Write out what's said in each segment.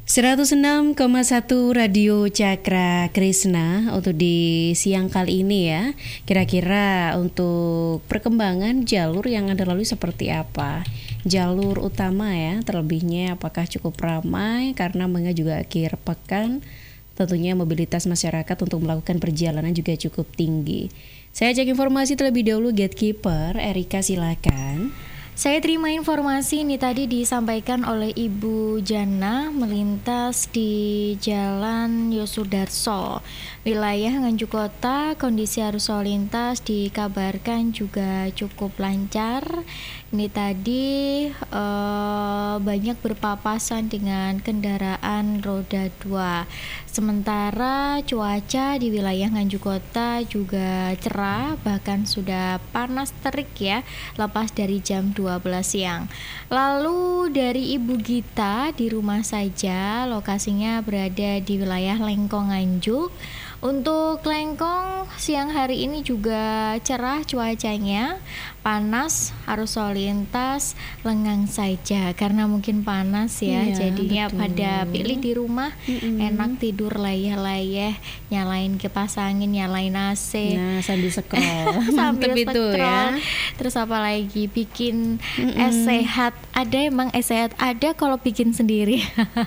106,1 Radio Cakra Krishna untuk di siang kali ini ya. Kira-kira untuk perkembangan jalur yang Anda lalui seperti apa? Jalur utama ya, terlebihnya apakah cukup ramai karena juga akhir pekan. Tentunya mobilitas masyarakat untuk melakukan perjalanan juga cukup tinggi. Saya cek informasi terlebih dahulu, Gatekeeper Erika silakan. Saya terima informasi ini tadi disampaikan oleh Ibu Jana melintas di Jalan Yosudarso, wilayah Nganjuk Kota. Kondisi arus lalu lintas dikabarkan juga cukup lancar. Ini tadi banyak berpapasan dengan kendaraan roda 2. Sementara cuaca di wilayah Nganjuk Kota juga cerah, bahkan sudah panas terik ya, lepas dari jam 12 siang. Lalu dari Ibu Gita di rumah saja, lokasinya berada di wilayah Lengkong Nganjuk. Untuk Lengkong siang hari ini juga cerah cuacanya, panas, arus lalu lintas lengang saja karena mungkin panas ya, jadinya betul. Pada pilih di rumah enak tidur layah-layah, nyalain kipas angin, nyalain AC, sambil scroll sambil scroll ya. Terus apa lagi, bikin es sehat. Ada emang es sehat ada kalau bikin sendiri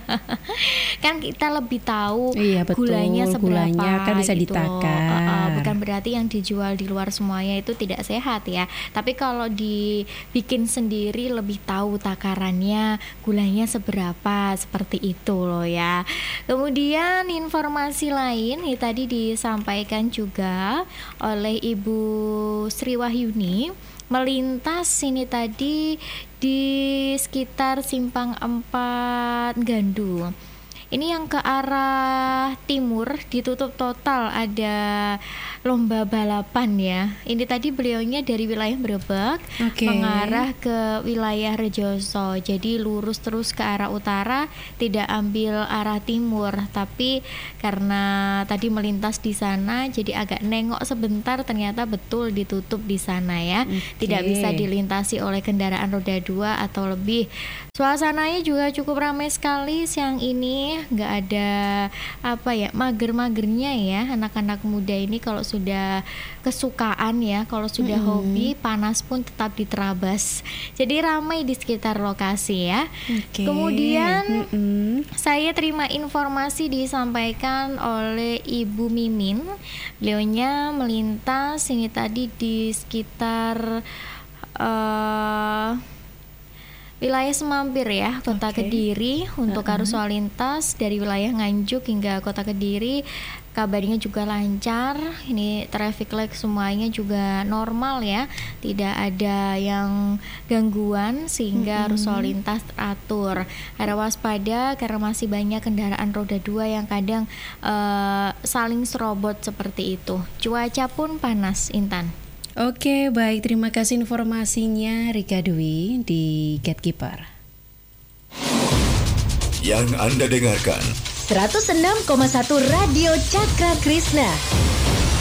kan kita lebih tahu gulanya seberapa kan bisa gitu. ditakar. Bukan berarti yang dijual di luar semuanya itu tidak sehat ya, tapi kalau dibikin sendiri lebih tahu takarannya, gulanya seberapa, seperti itu loh ya. Kemudian informasi lain ini tadi disampaikan juga oleh Ibu Sri Wahyuni melintas ini tadi di sekitar Simpang 4 Gandu. Ini yang ke arah timur ditutup total, ada lomba balapan ya. Ini tadi beliaunya dari wilayah Brebek mengarah ke wilayah Rejoso. Jadi lurus terus ke arah utara, tidak ambil arah timur. Tapi karena tadi melintas di sana, jadi agak nengok sebentar, ternyata betul ditutup di sana ya. Tidak bisa dilintasi oleh kendaraan roda 2 atau lebih. Suasananya juga cukup ramai sekali siang ini. Nggak ada mager-magernya ya. Anak-anak muda ini kalau sudah kesukaan ya, kalau sudah hobi, panas pun tetap diterabas. Jadi ramai di sekitar lokasi ya. Kemudian saya terima informasi disampaikan oleh Ibu Mimin. Beliaunya melintas ini tadi di sekitar wilayah Semampir ya, Kota Kediri. Untuk arus lalu lintas dari wilayah Nganjuk hingga Kota Kediri kabarnya juga lancar. Ini traffic light semuanya juga normal ya, tidak ada yang gangguan sehingga arus lalu lintas teratur. Harap waspada karena masih banyak kendaraan roda 2 yang kadang saling serobot seperti itu. Cuaca pun panas, Intan. Oke, baik, terima kasih informasinya Rika Dwi di Gatekeeper. Yang Anda dengarkan 106,1 Radio Cakra Krishna.